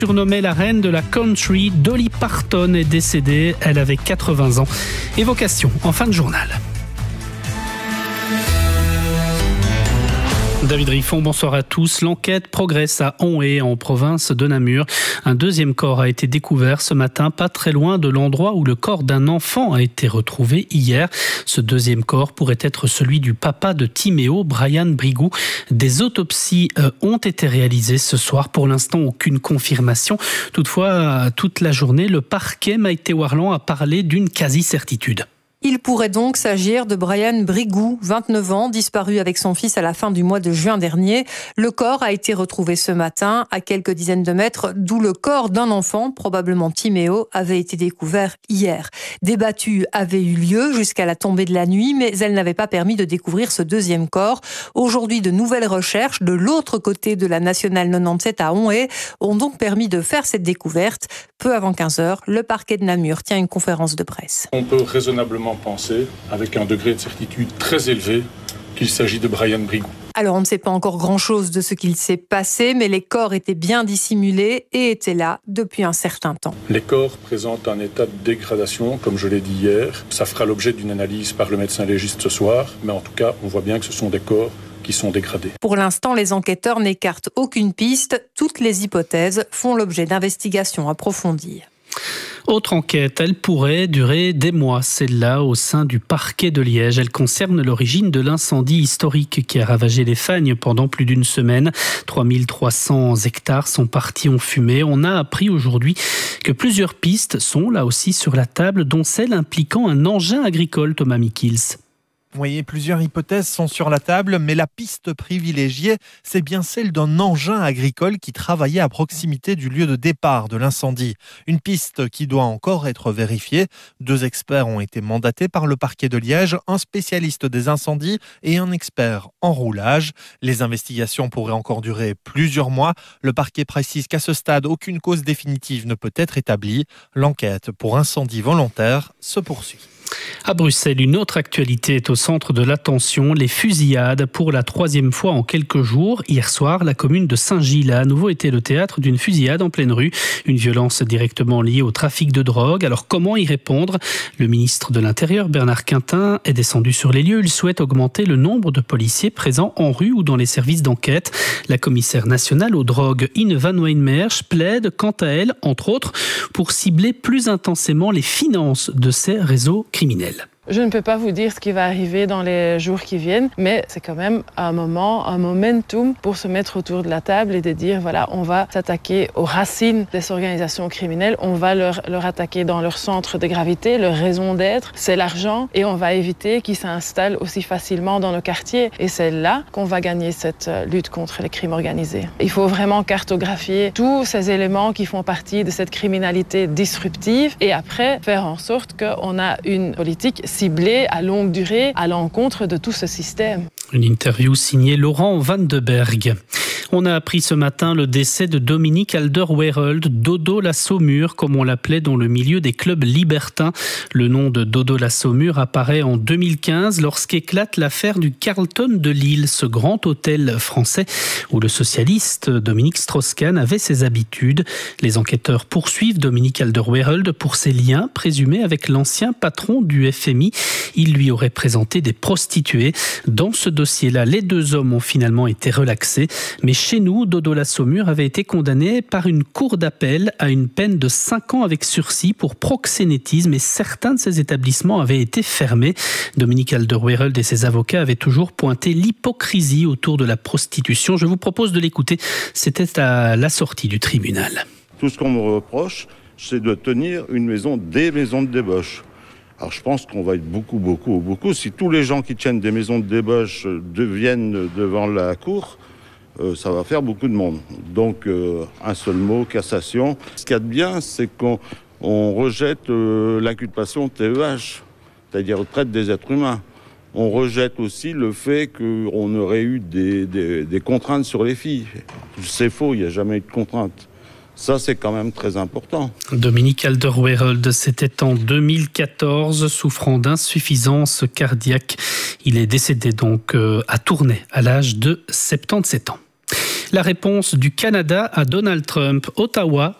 Surnommée la reine de la country, Dolly Parton est décédée. Elle avait 80 ans. Évocation en fin de journal. David Riffon, bonsoir à tous. L'enquête progresse à Onhé, en province de Namur. Un deuxième corps a été découvert ce matin, pas très loin de l'endroit où le corps d'un enfant a été retrouvé hier. Ce deuxième corps pourrait être celui du papa de Timéo, Brian Brigou. Des autopsies ont été réalisées ce soir. Pour l'instant, aucune confirmation. Toutefois, toute la journée, le parquet Maïté Warland a parlé d'une quasi-certitude. Il pourrait donc s'agir de Brian Brigou, 29 ans, disparu avec son fils à la fin du mois de juin dernier. Le corps a été retrouvé ce matin à quelques dizaines de mètres, d'où le corps d'un enfant, probablement Timéo, avait été découvert hier. Des battues avaient eu lieu jusqu'à la tombée de la nuit, mais elles n'avaient pas permis de découvrir ce deuxième corps. Aujourd'hui, de nouvelles recherches de l'autre côté de la nationale 97 à Onhé ont donc permis de faire cette découverte. Peu avant 15h, le parquet de Namur tient une conférence de presse. On peut raisonnablement penser, avec un degré de certitude très élevé, qu'il s'agit de Brian Brigou. Alors on ne sait pas encore grand-chose de ce qu'il s'est passé, mais les corps étaient bien dissimulés et étaient là depuis un certain temps. Les corps présentent un état de dégradation, comme je l'ai dit hier. Ça fera l'objet d'une analyse par le médecin légiste ce soir, mais en tout cas, on voit bien que ce sont des corps qui sont dégradés. Pour l'instant, les enquêteurs n'écartent aucune piste. Toutes les hypothèses font l'objet d'investigations approfondies. Autre enquête, elle pourrait durer des mois, celle-là au sein du parquet de Liège. Elle concerne l'origine de l'incendie historique qui a ravagé les Fagnes pendant plus d'une semaine. 3300 hectares sont partis en fumée. On a appris aujourd'hui que plusieurs pistes sont là aussi sur la table, dont celle impliquant un engin agricole, Thomas Mikils. Vous voyez, plusieurs hypothèses sont sur la table, mais la piste privilégiée, c'est bien celle d'un engin agricole qui travaillait à proximité du lieu de départ de l'incendie. Une piste qui doit encore être vérifiée. 2 experts ont été mandatés par le parquet de Liège, un spécialiste des incendies et un expert en roulage. Les investigations pourraient encore durer plusieurs mois. Le parquet précise qu'à ce stade, aucune cause définitive ne peut être établie. L'enquête pour incendie volontaire se poursuit. À Bruxelles, une autre actualité est au centre de l'attention, les fusillades pour la 3e fois en quelques jours. Hier soir, la commune de Saint-Gilles a à nouveau été le théâtre d'une fusillade en pleine rue, une violence directement liée au trafic de drogue. Alors comment y répondre ? Le ministre de l'Intérieur, Bernard Quintin, est descendu sur les lieux. Il souhaite augmenter le nombre de policiers présents en rue ou dans les services d'enquête. La commissaire nationale aux drogues, Ine van Wijnmerch, plaide quant à elle, entre autres, pour cibler plus intensément les finances de ces réseaux criminels. Je ne peux pas vous dire ce qui va arriver dans les jours qui viennent, mais c'est quand même un momentum pour se mettre autour de la table et de dire voilà, on va s'attaquer aux racines des organisations criminelles, on va leur attaquer dans leur centre de gravité, leur raison d'être, c'est l'argent, et on va éviter qu'ils s'installent aussi facilement dans nos quartiers. Et c'est là qu'on va gagner cette lutte contre les crimes organisés. Il faut vraiment cartographier tous ces éléments qui font partie de cette criminalité disruptive et après faire en sorte qu'on a une politique ciblée à longue durée à l'encontre de tout ce système. Une interview signée Laurent Van de Berg. On a appris ce matin le décès de Dominique Alderweireld, Dodo la Saumure, comme on l'appelait dans le milieu des clubs libertins. Le nom de Dodo la Saumure apparaît en 2015 lorsqu'éclate l'affaire du Carlton de Lille, ce grand hôtel français où le socialiste Dominique Strauss-Kahn avait ses habitudes. Les enquêteurs poursuivent Dominique Alderweireld pour ses liens présumés avec l'ancien patron du FMI. Il lui aurait présenté des prostituées. Dans ce dossier-là, les 2 hommes ont finalement été relaxés. Mais chez nous, Dodo la Saumure avait été condamné par une cour d'appel à une peine de 5 ans avec sursis pour proxénétisme et certains de ces établissements avaient été fermés. Dominique Alderweireld et ses avocats avaient toujours pointé l'hypocrisie autour de la prostitution. Je vous propose de l'écouter. C'était à la sortie du tribunal. Tout ce qu'on me reproche, c'est de tenir des maisons de débauche. Alors je pense qu'on va être beaucoup. Si tous les gens qui tiennent des maisons de débauche viennent devant la cour, ça va faire beaucoup de monde. Donc un seul mot, cassation. Ce qu'il y a de bien, c'est qu'on rejette l'inculpation TEH, c'est-à-dire traite des êtres humains. On rejette aussi le fait qu'on aurait eu des contraintes sur les filles. C'est faux, il n'y a jamais eu de contraintes. Ça, c'est quand même très important. Dominique Alderweireld, c'était en 2014, souffrant d'insuffisance cardiaque. Il est décédé donc à Tournai, à l'âge de 77 ans. La réponse du Canada à Donald Trump. Ottawa